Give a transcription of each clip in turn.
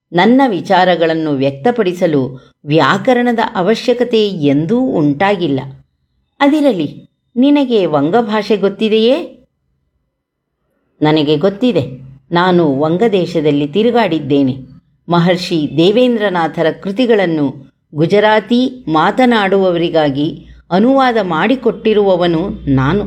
ನನ್ನ ವಿಚಾರಗಳನ್ನು ವ್ಯಕ್ತಪಡಿಸಲು ವ್ಯಾಕರಣದ ಅವಶ್ಯಕತೆ ಎಂದೂ ಉಂಟಾಗಿಲ್ಲ. ಅದಿರಲಿ, ನಿನಗೆ ವಂಗಭಾಷೆ ಗೊತ್ತಿದೆಯೇ? ನನಗೆ ಗೊತ್ತಿದೆ. ನಾನು ವಂಗದೇಶದಲ್ಲಿ ತಿರುಗಾಡಿದ್ದೇನೆ. ಮಹರ್ಷಿ ದೇವೇಂದ್ರನಾಥರ ಕೃತಿಗಳನ್ನು ಗುಜರಾತಿ ಮಾತನಾಡುವವರಿಗಾಗಿ ಅನುವಾದ ಮಾಡಿಕೊಟ್ಟಿರುವವನು ನಾನು.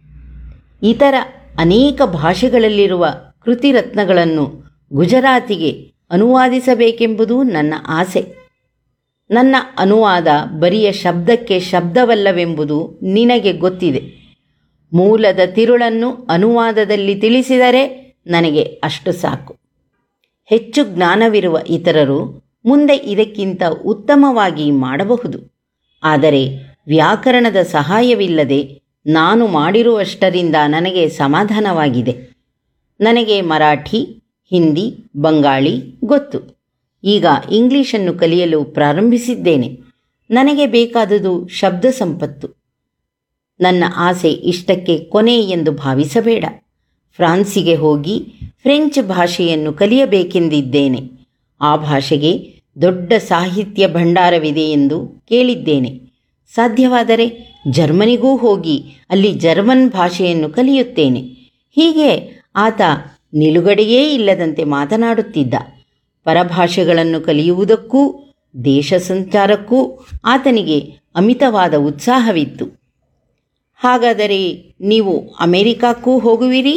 ಇತರ ಅನೇಕ ಭಾಷೆಗಳಲ್ಲಿರುವ ಕೃತಿರತ್ನಗಳನ್ನು ಗುಜರಾತಿಗೆ ಅನುವಾದಿಸಬೇಕೆಂಬುದು ನನ್ನ ಆಸೆ. ನನ್ನ ಅನುವಾದ ಬರಿಯ ಶಬ್ದಕ್ಕೆ ಶಬ್ದವಲ್ಲವೆಂಬುದು ನಿನಗೆ ಗೊತ್ತಿದೆ. ಮೂಲದ ತಿರುಳನ್ನು ಅನುವಾದದಲ್ಲಿ ತಿಳಿಸಿದರೆ ನನಗೆ ಅಷ್ಟು ಸಾಕು. ಹೆಚ್ಚು ಜ್ಞಾನವಿರುವ ಇತರರು ಮುಂದೆ ಇದಕ್ಕಿಂತ ಉತ್ತಮವಾಗಿ ಮಾಡಬಹುದು. ಆದರೆ ವ್ಯಾಕರಣದ ಸಹಾಯವಿಲ್ಲದೆ ನಾನು ಮಾಡಿರುವಷ್ಟರಿಂದ ನನಗೆ ಸಮಾಧಾನವಾಗಿದೆ. ನನಗೆ ಮರಾಠಿ, ಹಿಂದಿ, ಬಂಗಾಳಿ ಗೊತ್ತು. ಈಗ ಇಂಗ್ಲಿಷನ್ನು ಕಲಿಯಲು ಪ್ರಾರಂಭಿಸಿದ್ದೇನೆ. ನನಗೆ ಬೇಕಾದುದು ಶಬ್ದ ಸಂಪತ್ತು. ನನ್ನ ಆಸೆ ಇಷ್ಟಕ್ಕೆ ಕೊನೆ ಎಂದು ಭಾವಿಸಬೇಡ. ಫ್ರಾನ್ಸಿಗೆ ಹೋಗಿ ಫ್ರೆಂಚ್ ಭಾಷೆಯನ್ನು ಕಲಿಯಬೇಕೆಂದಿದ್ದೇನೆ. ಆ ಭಾಷೆಗೆ ದೊಡ್ಡ ಸಾಹಿತ್ಯ ಭಂಡಾರವಿದೆ ಎಂದು ಕೇಳಿದ್ದೇನೆ. ಸಾಧ್ಯವಾದರೆ ಜರ್ಮನಿಗೂ ಹೋಗಿ ಅಲ್ಲಿ ಜರ್ಮನ್ ಭಾಷೆಯನ್ನು ಕಲಿಯುತ್ತೇನೆ. ಹೀಗೆ ಆತ ನಿಲುಗಡೆಯೇ ಇಲ್ಲದಂತೆ ಮಾತನಾಡುತ್ತಿದ್ದ. ಪರಭಾಷೆಗಳನ್ನು ಕಲಿಯುವುದಕ್ಕೂ ದೇಶ ಸಂಚಾರಕ್ಕೂ ಆತನಿಗೆ ಅಮಿತವಾದ ಉತ್ಸಾಹವಿತ್ತು. ಹಾಗಾದರೆ ನೀವು ಅಮೆರಿಕಕ್ಕೂ ಹೋಗುವಿರಿ?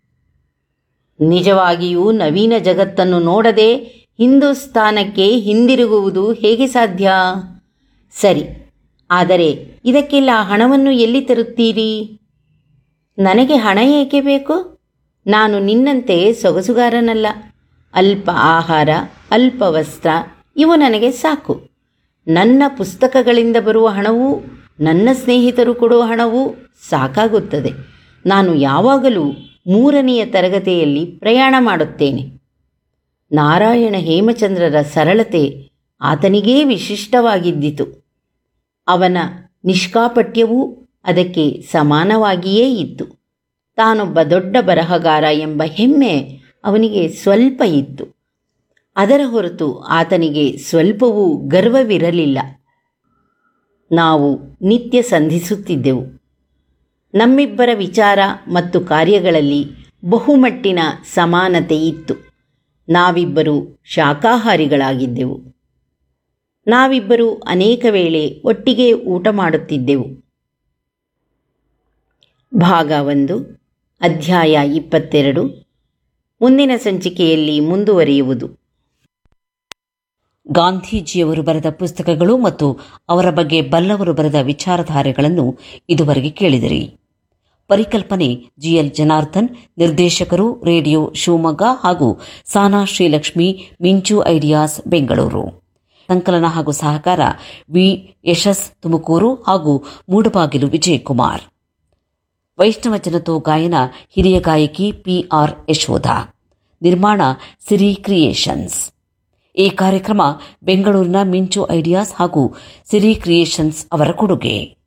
ನಿಜವಾಗಿಯೂ ನವೀನ ಜಗತ್ತನ್ನು ನೋಡದೆ ಹಿಂದೂಸ್ತಾನಕ್ಕೆ ಹಿಂದಿರುಗುವುದು ಹೇಗೆ ಸಾಧ್ಯ? ಸರಿ, ಆದರೆ ಇದಕ್ಕೆಲ್ಲ ಹಣವನ್ನು ಎಲ್ಲಿ ತರುತ್ತೀರಿ? ನನಗೆ ಹಣ ಏಕೆ ಬೇಕು? ನಾನು ನಿನ್ನಂತೆ ಸೊಗಸುಗಾರನಲ್ಲ. ಅಲ್ಪ ಆಹಾರ, ಅಲ್ಪ ವಸ್ತ್ರ ಇವು ನನಗೆ ಸಾಕು. ನನ್ನ ಪುಸ್ತಕಗಳಿಂದ ಬರುವ ಹಣವೂ ನನ್ನ ಸ್ನೇಹಿತರು ಕೊಡುವ ಹಣವೂ ಸಾಕಾಗುತ್ತದೆ. ನಾನು ಯಾವಾಗಲೂ 3ನೆಯ ತರಗತಿಯಲ್ಲಿ ಪ್ರಯಾಣ ಮಾಡುತ್ತೇನೆ. ನಾರಾಯಣ ಹೇಮಚಂದ್ರರ ಸರಳತೆ ಆತನಿಗೇ ವಿಶಿಷ್ಟವಾಗಿದ್ದಿತು. ಅವನ ನಿಷ್ಕಾಪಟ್ಯವೂ ಅದಕ್ಕೆ ಸಮಾನವಾಗಿಯೇ ಇತ್ತು. ತಾನೊಬ್ಬ ದೊಡ್ಡ ಬರಹಗಾರ ಎಂಬ ಹೆಮ್ಮೆ ಅವನಿಗೆ ಸ್ವಲ್ಪ ಇತ್ತು. ಅದರ ಹೊರತು ಆತನಿಗೆ ಸ್ವಲ್ಪವೂ ಗರ್ವವಿರಲಿಲ್ಲ. ನಾವು ನಿತ್ಯ ಸಂಧಿಸುತ್ತಿದ್ದೆವು. ನಮ್ಮಿಬ್ಬರ ವಿಚಾರ ಮತ್ತು ಕಾರ್ಯಗಳಲ್ಲಿ ಬಹುಮಟ್ಟಿನ ಸಮಾನತೆ ಇತ್ತು. ನಾವಿಬ್ಬರು ಶಾಕಾಹಾರಿಗಳಾಗಿದ್ದೆವು. ನಾವಿಬ್ಬರು ಅನೇಕ ವೇಳೆ ಒಟ್ಟಿಗೆ ಊಟ ಮಾಡುತ್ತಿದ್ದೆವು. ಭಾಗ 1, ಅಧ್ಯಾಯ 22 ಮುಂದಿನ ಸಂಚಿಕೆಯಲ್ಲಿ ಮುಂದುವರಿಯುವುದು. ಗಾಂಧೀಜಿಯವರು ಬರೆದ ಪುಸ್ತಕಗಳು ಮತ್ತು ಅವರ ಬಗ್ಗೆ ಬಲ್ಲವರು ಬರೆದ ವಿಚಾರಧಾರೆಗಳನ್ನು ಇದುವರೆಗೆ ಕೇಳಿದಿರಿ. ಪರಿಕಲ್ಪನೆ ಜಿಎಲ್ ಜನಾರ್ದನ್, ನಿರ್ದೇಶಕರು ರೇಡಿಯೋ ಶಿವಮೊಗ್ಗ ಹಾಗೂ ಸಾನಾ ಶ್ರೀಲಕ್ಷ್ಮಿ, ಮಿಂಚು ಐಡಿಯಾಸ್ ಬೆಂಗಳೂರು. ಸಂಕಲನ ಹಾಗೂ ಸಹಕಾರ ವಿ ಯಶಸ್ ತುಮಕೂರು ಹಾಗೂ ಮೂಡಬಾಗಿಲು ವಿಜಯಕುಮಾರ್. ವೈಷ್ಣವ ಜನತೋ ಗಾಯನ ಹಿರಿಯ ಗಾಯಕಿ ಪಿಆರ್ ಯಶೋಧ. ನಿರ್ಮಾಣ ಸಿರಿ ಕ್ರಿಯೇಷನ್ಸ್. ಈ ಕಾರ್ಯಕ್ರಮ ಬೆಂಗಳೂರಿನ ಮಿಂಚು ಐಡಿಯಾಸ್ ಹಾಗೂ ಸಿರಿ ಕ್ರಿಯೇಷನ್ಸ್ ಅವರ ಕೊಡುಗೆ.